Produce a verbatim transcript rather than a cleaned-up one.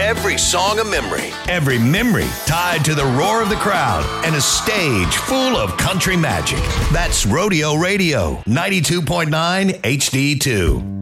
every song a memory. Every memory tied to the roar of the crowd and a stage full of country magic. That's Rodeo Radio, ninety-two point nine H D two.